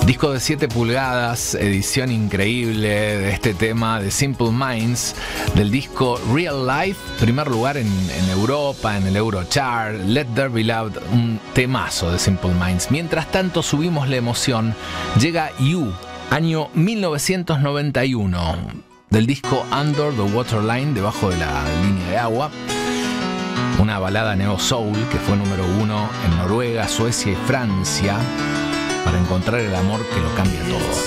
Disco de 7 pulgadas, edición increíble de este tema de Simple Minds, del disco Real Life, primer lugar en Europa, en el Eurochart, Let There Be Love, un temazo de Simple Minds. Mientras tanto subimos la emoción, llega You, año 1991, del disco Under the Waterline, debajo de la línea de agua. Una balada neo soul que fue número 1 en Noruega, Suecia y Francia, para encontrar el amor que lo cambia todo.